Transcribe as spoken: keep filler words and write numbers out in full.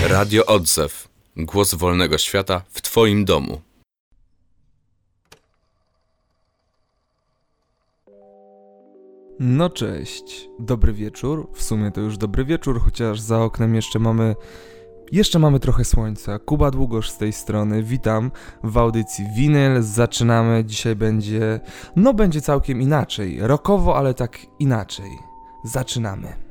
Radio Odzew. Głos wolnego świata w Twoim domu. No cześć, dobry wieczór. W sumie to już dobry wieczór, chociaż za oknem jeszcze mamy jeszcze mamy trochę słońca. Kuba Długosz z tej strony. Witam w audycji Winyl. Zaczynamy. Dzisiaj będzie, no będzie całkiem inaczej. Rockowo, ale tak inaczej. Zaczynamy.